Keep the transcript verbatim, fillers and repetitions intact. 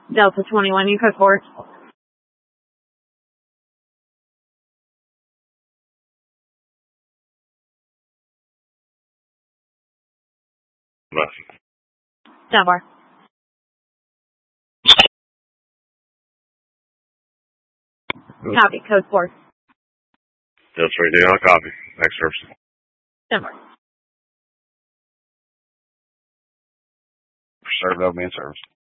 Delta twenty-one, you code four. Down bar. Copy, code four. Delta three, I'll copy. Next service. Down bar. Served, I'll be in service.